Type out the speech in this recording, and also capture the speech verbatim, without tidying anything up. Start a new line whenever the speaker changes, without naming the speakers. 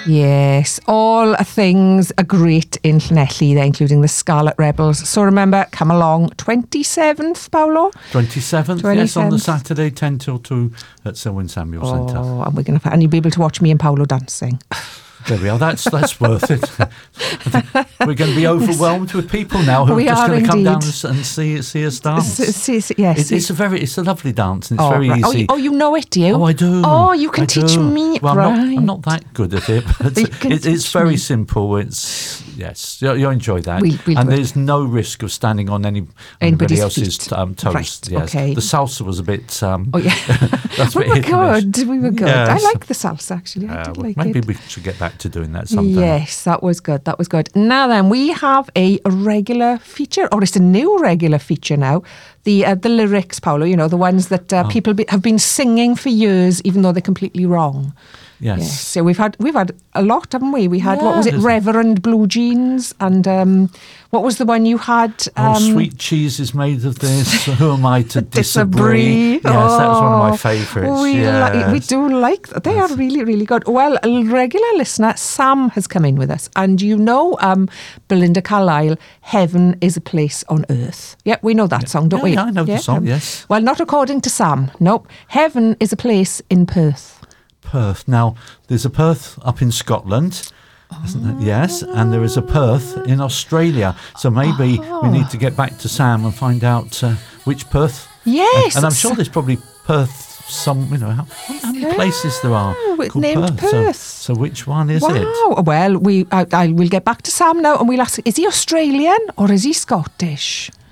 Yes, all things are great in Llanelli there, including the Scarlet Rebels. So remember, come along, twenty-seventh, Paolo?
twenty-seventh, yes, on the Saturday, ten till two at Selwyn Samuel
oh,
Centre.
And we're going to, and you'll be able to watch me and Paolo dancing.
There we are. That's that's worth it. We're going to be overwhelmed with people now who
We
are just
are
going to come
indeed.
down and and see see us dance.
S- s- yes,
It, it's a very it's a lovely dance. And it's
oh,
very
right. oh,
easy.
you, oh, you know it, do you?
Oh, I do.
Oh, you can
I
teach
do.
me.
Well,
right.
I'm, not, I'm not that good at it, but
You can
it, it's
teach
very
me.
simple. It's yes, you'll, you'll enjoy that.
We'll- we'll
and
do it.
there's no risk of standing on any
Anybody's
anybody else's
feet.
um, toes.
Right,
Yes,
okay.
the salsa was a bit. Um,
Oh, yeah.
that's a
we
bit
were
hit and miss.
good. We were good.
Yes.
I like the salsa, actually. I
Uh,
did
well,
like
maybe
it.
we should get back to doing that sometime.
Yes, that was good. That was good. Now then, we have a regular feature, or it's a new regular feature now. The uh, the lyrics, Paolo, you know, the ones that uh,
Oh.
people be, have been singing for years, even though they're completely wrong.
Yes.
Yes. So we've had we've had a lot, haven't we? We had what was it,
Yes.
Reverend Blue Jeans, and um, what was the one you had? Um,
Oh, sweet cheese is made of this. Who am I to
Disagree.
disagree? Yes, that was one of my
Oh,
favourites.
We,
yes.
li- we do like that. They are really, really good. Well, a regular listener, Sam, has come in with us. And you know um, Belinda Carlisle, Heaven is a Place on Earth. Yeah, we know that
Yeah.
song, don't
Yeah,
we?
yeah, I know the song, yes.
Well, not according to Sam. Nope. Heaven is a place in Perth.
Perth. Now, there's a Perth up in Scotland, isn't there? Yes, and there is a Perth in Australia. So maybe we need to get back to Sam and find out uh, which Perth.
Yes.
And I'm sure there's probably Perth, some, you know, how, how many places there are
Oh,
called
named
Perth.
Perth.
So, so which one is it?
Wow. Well, we I, I will get back to Sam now and we'll ask, is he Australian or is he Scottish?